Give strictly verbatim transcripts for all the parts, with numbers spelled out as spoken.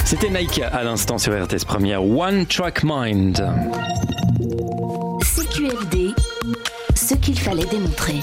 C'était Nike à l'instant sur R T S Première, One Track Mind. C Q F D, ce qu'il fallait démontrer.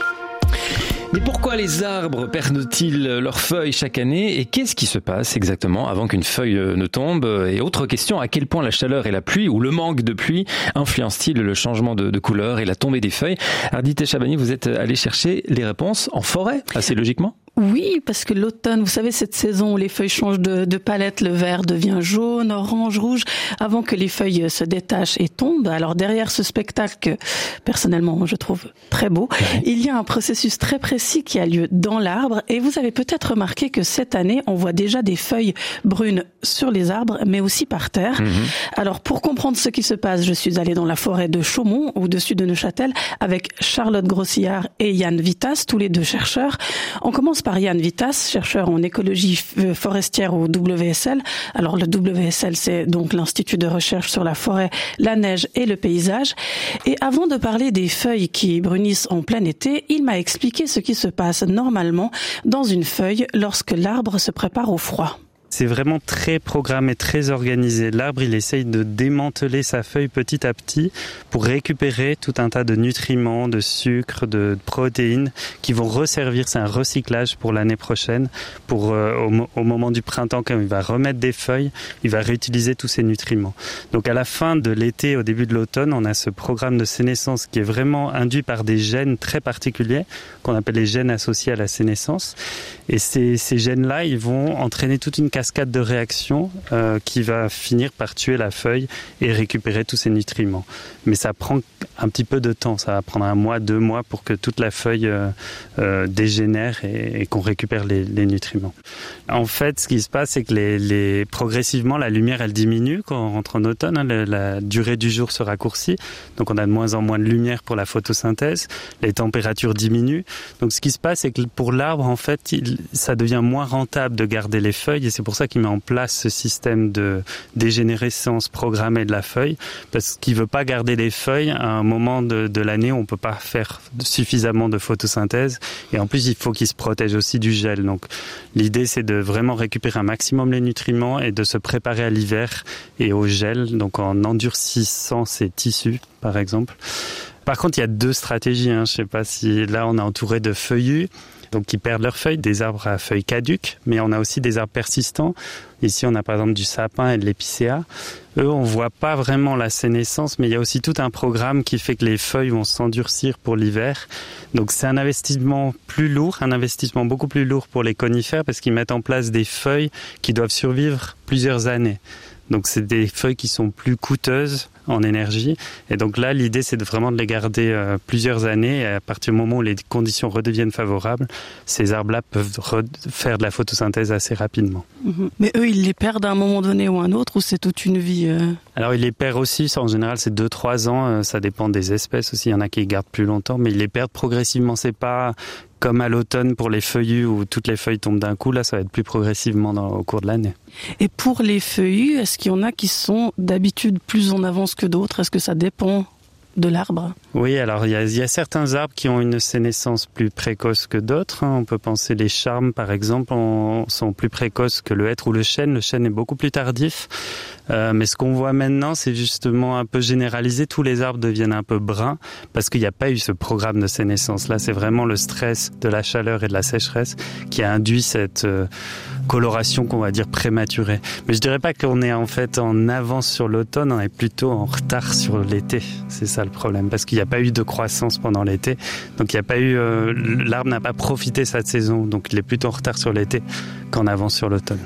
Mais pourquoi les arbres perdent-ils leurs feuilles chaque année et qu'est-ce qui se passe exactement avant qu'une feuille ne tombe? Et autre question, à quel point la chaleur et la pluie ou le manque de pluie influencent-ils le changement de, de couleur et la tombée des feuilles? Ardita Chabani, vous êtes allé chercher les réponses en forêt, assez logiquement? Oui, parce que l'automne, vous savez, cette saison où les feuilles changent de, de palette, le vert devient jaune, orange, rouge, avant que les feuilles se détachent et tombent. Alors derrière ce spectacle que, personnellement, je trouve très beau, il y a un processus très précis qui a lieu dans l'arbre. Et vous avez peut-être remarqué que cette année, on voit déjà des feuilles brunes sur les arbres, mais aussi par terre. Mmh. Alors pour comprendre ce qui se passe, je suis allée dans la forêt de Chaumont, au-dessus de Neuchâtel, avec Charlotte Grossillard et Yann Vittas, tous les deux chercheurs. On commence par Yann Vittas, chercheur en écologie forestière au W S L. Alors le W S L, c'est donc l'Institut de recherche sur la forêt, la neige et le paysage. Et avant de parler des feuilles qui brunissent en plein été, il m'a expliqué ce qui se passe normalement dans une feuille lorsque l'arbre se prépare au froid. C'est vraiment très programmé, très organisé. L'arbre, il essaye de démanteler sa feuille petit à petit pour récupérer tout un tas de nutriments, de sucre, de protéines qui vont resservir. C'est un recyclage pour l'année prochaine. Pour euh, au, au moment du printemps, quand il va remettre des feuilles, il va réutiliser tous ces nutriments. Donc à la fin de l'été, au début de l'automne, on a ce programme de sénescence qui est vraiment induit par des gènes très particuliers qu'on appelle les gènes associés à la sénescence. Et ces, ces gènes-là, ils vont entraîner toute une cascade de réactions euh, qui va finir par tuer la feuille et récupérer tous ces nutriments. Mais ça prend un petit peu de temps, ça va prendre un mois, deux mois pour que toute la feuille euh, euh, dégénère et, et qu'on récupère les, les nutriments. En fait, ce qui se passe, c'est que les, les, progressivement, la lumière, elle diminue quand on rentre en automne, hein, la, la durée du jour se raccourcit, donc on a de moins en moins de lumière pour la photosynthèse, les températures diminuent. Donc ce qui se passe, c'est que pour l'arbre, en fait, il, ça devient moins rentable de garder les feuilles et c'est pour ça qu'il met en place ce système de dégénérescence programmée de la feuille, parce qu'il veut pas garder les feuilles à un moment de, de l'année où on peut pas faire suffisamment de photosynthèse et en plus il faut qu'il se protège aussi du gel. Donc l'idée c'est de vraiment récupérer un maximum les nutriments et de se préparer à l'hiver et au gel, donc en endurcissant ses tissus par exemple. Par contre il y a deux stratégies, hein. Je sais pas si là on est entouré de feuillus, donc qui perdent leurs feuilles, des arbres à feuilles caduques, mais on a aussi des arbres persistants. Ici, on a par exemple du sapin et de l'épicéa. Eux, on voit pas vraiment la sénescence, mais il y a aussi tout un programme qui fait que les feuilles vont s'endurcir pour l'hiver. Donc c'est un investissement plus lourd, un investissement beaucoup plus lourd pour les conifères, parce qu'ils mettent en place des feuilles qui doivent survivre plusieurs années. Donc c'est des feuilles qui sont plus coûteuses en énergie. Et donc là, l'idée, c'est de vraiment de les garder euh, plusieurs années. Et à partir du moment où les conditions redeviennent favorables, ces arbres-là peuvent re- faire de la photosynthèse assez rapidement. Mmh. Mais eux, ils les perdent à un moment donné ou à un autre, ou c'est toute une vie euh... Alors, ils les perdent aussi. En général, c'est deux trois ans. Euh, ça dépend des espèces aussi. Il y en a qui les gardent plus longtemps, mais ils les perdent progressivement. C'est pas comme à l'automne pour les feuillus où toutes les feuilles tombent d'un coup. Là, ça va être plus progressivement dans, au cours de l'année. Et pour les feuillus, est-ce qu'il y en a qui sont d'habitude plus en avance que d'autres? Est-ce que ça dépend de l'arbre? Oui, alors il y a, il y a certains arbres qui ont une sénescence plus précoce que d'autres. Hein. On peut penser les charmes, par exemple, on, sont plus précoces que le hêtre ou le chêne. Le chêne est beaucoup plus tardif. Euh, mais ce qu'on voit maintenant, c'est justement un peu généralisé. Tous les arbres deviennent un peu bruns parce qu'il n'y a pas eu ce programme de sénescence. Là, c'est vraiment le stress de la chaleur et de la sécheresse qui a induit cette euh, coloration qu'on va dire prématurée. Mais je dirais pas qu'on est en fait en avance sur l'automne, on est plutôt en retard sur l'été. C'est ça le problème, parce qu'il n'y a pas eu de croissance pendant l'été. Donc il n'y a pas eu, euh, l'arbre n'a pas profité cette saison. Donc il est plutôt en retard sur l'été qu'en avance sur l'automne.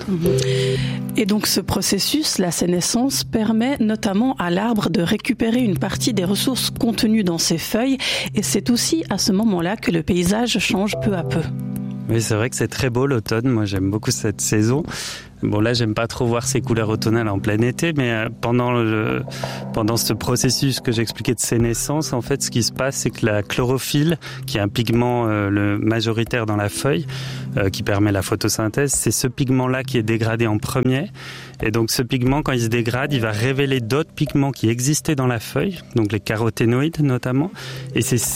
Et donc ce processus, la sénescence, permet notamment à l'arbre de récupérer une partie des ressources contenues dans ses feuilles. Et c'est aussi à ce moment-là que le paysage change peu à peu. Oui, c'est vrai que c'est très beau l'automne. Moi, j'aime beaucoup cette saison. Bon, là, j'aime pas trop voir ces couleurs automnales en plein été, mais pendant le, pendant ce processus que j'expliquais de sénescence, en fait, ce qui se passe, c'est que la chlorophylle, qui est un pigment euh, le majoritaire dans la feuille, euh, qui permet la photosynthèse, c'est ce pigment-là qui est dégradé en premier. Et donc, ce pigment, quand il se dégrade, il va révéler d'autres pigments qui existaient dans la feuille, donc les caroténoïdes notamment. Et c'est ces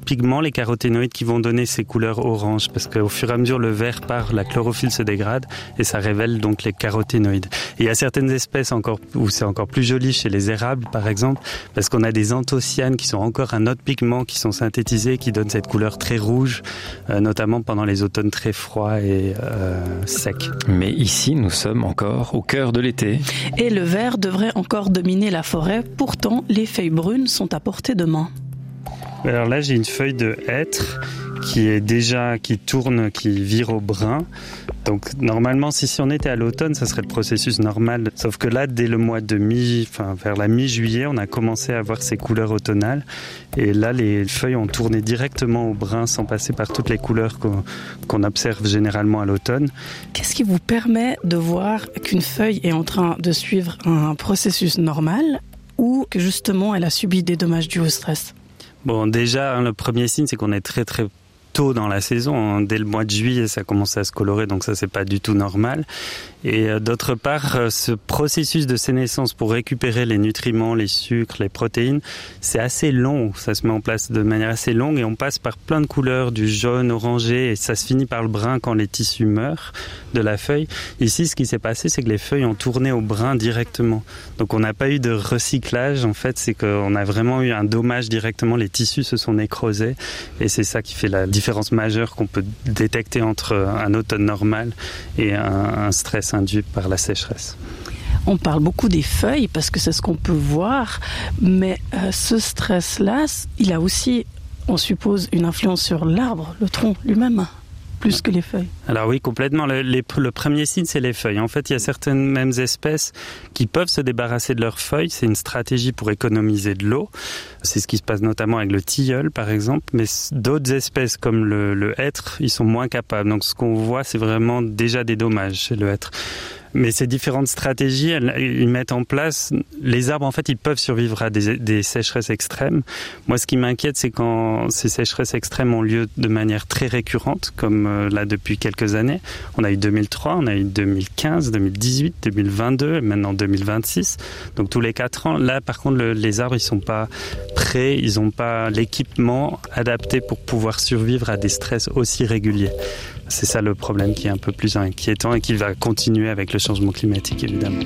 pigments, les caroténoïdes, qui vont donner ces couleurs orange, parce qu'au fur et à mesure le vert part, la chlorophylle se dégrade et ça révèle donc les caroténoïdes. Et il y a certaines espèces encore où c'est encore plus joli, chez les érables par exemple, parce qu'on a des anthocyanes qui sont encore un autre pigment qui sont synthétisés, qui donnent cette couleur très rouge, euh, notamment pendant les automnes très froids et euh, secs. Mais ici, nous sommes encore au cœur de l'été. Et le vert devrait encore dominer la forêt. Pourtant, les feuilles brunes sont à portée de main. Alors là, j'ai une feuille de hêtre qui est déjà, qui tourne, qui vire au brun. Donc normalement, si, si on était à l'automne, ça serait le processus normal. Sauf que là, dès le mois de mi, enfin vers la mi-juillet, on a commencé à avoir ces couleurs automnales. Et là, les feuilles ont tourné directement au brun sans passer par toutes les couleurs qu'on, qu'on observe généralement à l'automne. Qu'est-ce qui vous permet de voir qu'une feuille est en train de suivre un processus normal ou que justement elle a subi des dommages dus au stress ? Bon, déjà, hein, le premier signe, c'est qu'on est très très tôt dans la saison. Dès le mois de juillet, ça commence à se colorer, donc ça, c'est pas du tout normal. Et euh, d'autre part, euh, ce processus de sénescence pour récupérer les nutriments, les sucres, les protéines, c'est assez long. Ça se met en place de manière assez longue et on passe par plein de couleurs, du jaune, orangé, et ça se finit par le brun quand les tissus meurent de la feuille. Ici, ce qui s'est passé, c'est que les feuilles ont tourné au brun directement. Donc on n'a pas eu de recyclage, en fait, c'est qu'on a vraiment eu un dommage directement. Les tissus se sont nécrosés et c'est ça qui fait la différence majeure qu'on peut détecter entre un automne normal et un, un stress induit par la sécheresse. On parle beaucoup des feuilles parce que c'est ce qu'on peut voir, mais euh, ce stress-là, il a aussi, on suppose, une influence sur l'arbre, le tronc lui-même, plus que les feuilles. Alors oui, complètement. Le, les, le premier signe, c'est les feuilles. En fait, il y a certaines mêmes espèces qui peuvent se débarrasser de leurs feuilles. C'est une stratégie pour économiser de l'eau. C'est ce qui se passe notamment avec le tilleul, par exemple. Mais d'autres espèces, comme le, le hêtre, ils sont moins capables. Donc ce qu'on voit, c'est vraiment déjà des dommages chez le hêtre. Mais ces différentes stratégies, elles, ils mettent en place... Les arbres, en fait, ils peuvent survivre à des, des sécheresses extrêmes. Moi, ce qui m'inquiète, c'est quand ces sécheresses extrêmes ont lieu de manière très récurrente, comme euh, là, depuis quelques années. On a eu deux mille trois, on a eu deux mille quinze, deux mille dix-huit, deux mille vingt-deux, et maintenant deux mille vingt-six. Donc, tous les quatre ans. Là, par contre, le, les arbres, ils sont pas prêts, ils n'ont pas l'équipement adapté pour pouvoir survivre à des stress aussi réguliers. C'est ça le problème qui est un peu plus inquiétant et qui va continuer avec le changement climatique, évidemment.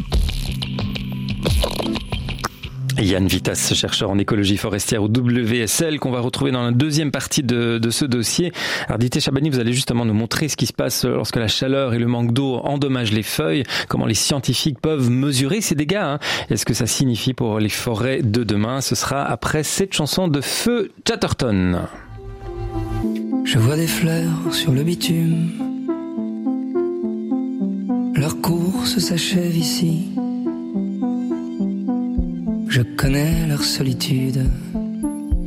Yann Vittas, chercheur en écologie forestière au W S L, qu'on va retrouver dans la deuxième partie de, de ce dossier. Ardité Chabani, vous allez justement nous montrer ce qui se passe lorsque la chaleur et le manque d'eau endommagent les feuilles, comment les scientifiques peuvent mesurer ces dégâts, hein. Et ce que ça signifie pour les forêts de demain. Ce sera après cette chanson de Feu Chatterton. Je vois des fleurs sur le bitume, leur course s'achève ici. Je connais leur solitude,